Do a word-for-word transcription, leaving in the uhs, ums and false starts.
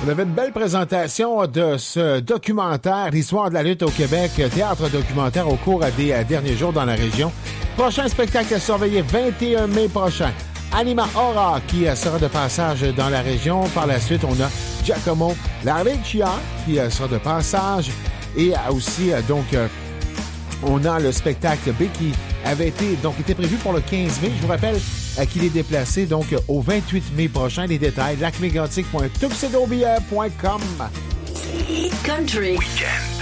On avait une belle présentation de ce documentaire, l'histoire de la lutte au Québec, théâtre documentaire au cours des euh, derniers jours dans la région. Prochain spectacle à surveiller, vingt et un mai prochain. Anima Aura qui euh, sera de passage dans la région. Par la suite, on a Giacomo Laricchia qui euh, sera de passage. Et euh, aussi, euh, donc, euh, on a le spectacle B qui avait été, donc, était prévu pour le quinze mai. Je vous rappelle euh, qu'il est déplacé, donc, au vingt-huit mai prochain. Les détails, lac mégantic point tuxedo billet point com. Country. Weekend.